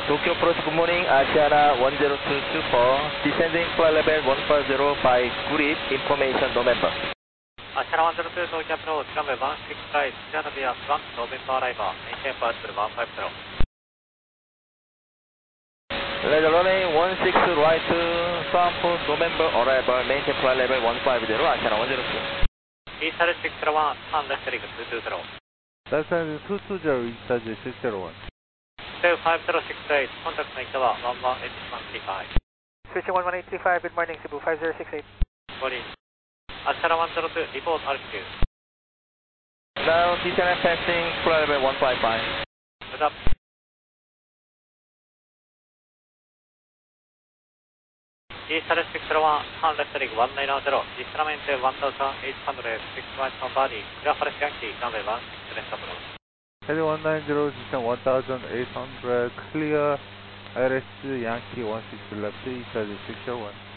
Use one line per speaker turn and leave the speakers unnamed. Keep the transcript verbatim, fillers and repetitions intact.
Tokyo approach, good morning, Asiana one zero two two four, descending flight level one five zero by grid information November.
Asiana one zero two, Tokyo approach, runway one six five, Asiana via one, November arrival, maintain flight level one five zero.
Let runway one six right to Sanford, November arrival, maintain flight level one five zero, Asiana one zero two.
Eastern six zero one, turn left rig two two zero.
Left side two two zero, Eastern six zero one.
Two five zero six eight, contact main tower one one eight one three five.
Switching one one eight three five, good morning, Cebu five zero six eight.
Morning. Asiana one zero two, report altitude.
Now descend passing flight level one five five.
Good up. Eastern six zero one, turn left rig one nine zero, Eastern maintain one thousand eight hundred, six miles from body, clear for Yankee, runway one six left approach.
Heading one nine zero, descend one thousand eight hundred, clear, I R S Yankee one six left, Eastern six zero one.